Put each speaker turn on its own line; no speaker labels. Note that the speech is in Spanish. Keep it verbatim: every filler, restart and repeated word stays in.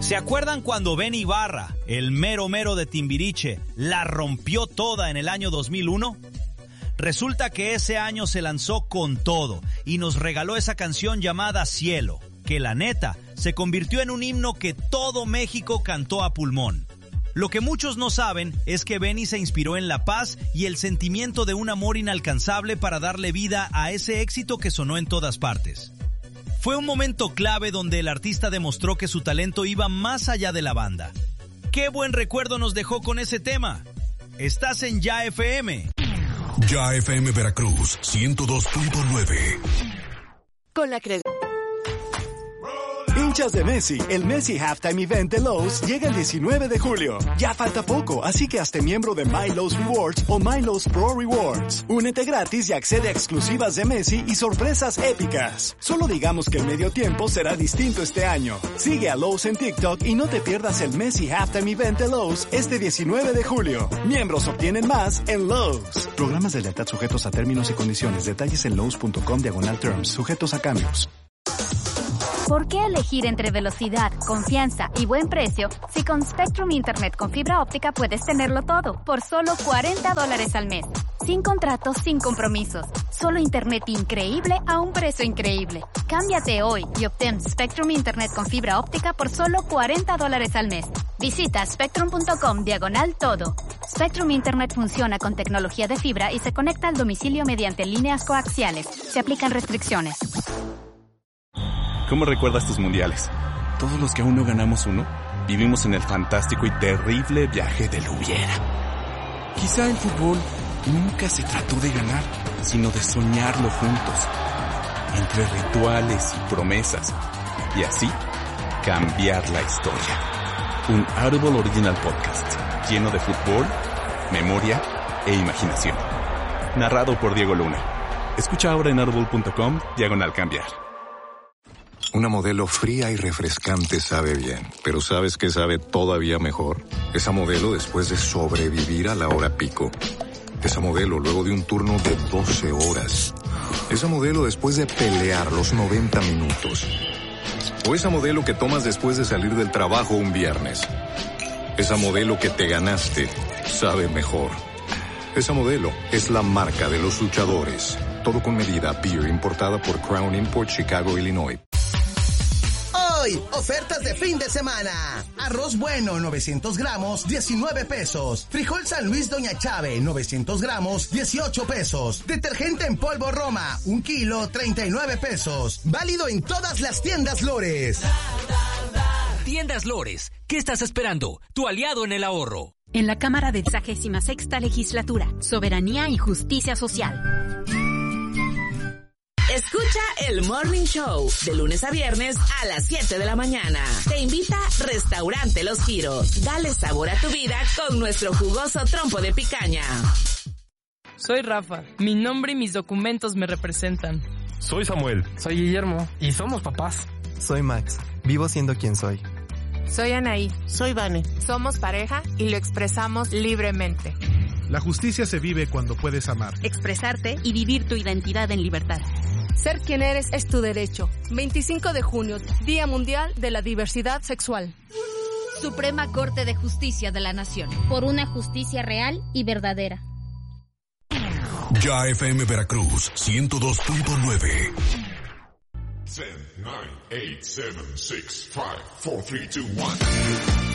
¿Se acuerdan cuando Benny Ibarra, el mero mero de Timbiriche, la rompió toda en el año dos mil uno? Resulta que ese año se lanzó con todo y nos regaló esa canción llamada Cielo, que la neta se convirtió en un himno que todo México cantó a pulmón. Lo que muchos no saben es que Benny se inspiró en la paz y el sentimiento de un amor inalcanzable para darle vida a ese éxito que sonó en todas partes. Fue un momento clave donde el artista demostró que su talento iba más allá de la banda. ¡Qué buen recuerdo nos dejó con ese tema! Estás en Ya F M.
Ya F M Veracruz, ciento dos punto nueve.
Con la creencia.
Hinchas de Messi, el Messi Halftime Event de Lowe's llega el diecinueve de julio. Ya falta poco, así que hazte miembro de My Lowe's Rewards o My Lowe's Pro Rewards. Únete gratis y accede a exclusivas de Messi y sorpresas épicas. Solo digamos que el medio tiempo será distinto este año. Sigue a Lowe's en TikTok y no te pierdas el Messi Halftime Event de Lowe's este diecinueve de julio. Miembros obtienen más en Lowe's. Programas de lealtad sujetos a términos y condiciones. Detalles en lowes.com diagonal terms. Sujetos a cambios.
¿Por qué elegir entre velocidad, confianza y buen precio si con Spectrum Internet con fibra óptica puedes tenerlo todo por solo cuarenta dólares al mes? Sin contratos, sin compromisos. Solo internet increíble a un precio increíble. Cámbiate hoy y obtén Spectrum Internet con fibra óptica por solo cuarenta dólares al mes. Visita spectrum.com diagonal todo. Spectrum Internet funciona con tecnología de fibra y se conecta al domicilio mediante líneas coaxiales. Se aplican restricciones.
¿Cómo recuerdas tus mundiales? Todos los que aún no ganamos uno, vivimos en el fantástico y terrible viaje del hubiera. Quizá el fútbol nunca se trató de ganar, sino de soñarlo juntos, entre rituales y promesas, y así cambiar la historia. Un Audible Original Podcast, lleno de fútbol, memoria e imaginación. Narrado por Diego Luna. Escucha ahora en audible.com, diagonal cambiar.
Una modelo fría y refrescante sabe bien, pero ¿sabes qué sabe todavía mejor? Esa modelo después de sobrevivir a la hora pico. Esa modelo luego de un turno de doce horas. Esa modelo después de pelear los noventa minutos. O esa modelo que tomas después de salir del trabajo un viernes. Esa modelo que te ganaste sabe mejor. Esa modelo es la marca de los luchadores. Todo con medida. Beer importada por Crown Import, Chicago, Illinois.
Hoy, ofertas de fin de semana. Arroz bueno, novecientos gramos, diecinueve pesos. Frijol San Luis Doña Chave, novecientos gramos, dieciocho pesos. Detergente en polvo Roma, un kilo, treinta y nueve pesos. Válido en todas las tiendas Lores.
Tiendas Lores, ¿qué estás esperando? Tu aliado en el ahorro.
En la Cámara de sexagésima sexta Legislatura, Soberanía y Justicia Social.
Escucha el Morning Show de lunes a viernes a las siete de la mañana. Te invita Restaurante Los Giros. Dale sabor a tu vida con nuestro jugoso trompo de picaña.
Soy Rafa. Mi nombre y mis documentos me representan.
Soy Samuel.
Soy Guillermo. Y somos papás.
Soy Max. Vivo siendo quien soy.
Soy Anaí.
Soy Vane.
Somos pareja y lo expresamos libremente.
La justicia se vive cuando puedes amar,
expresarte y vivir tu identidad en libertad.
Ser quien eres es tu derecho. veinticinco de junio, Día Mundial de la Diversidad Sexual.
Suprema Corte de Justicia de la Nación. Por una justicia real y verdadera.
Ya F M Veracruz, ciento dos punto nueve.
diez, nueve, ocho, siete, seis, cinco, cuatro, tres, dos, uno.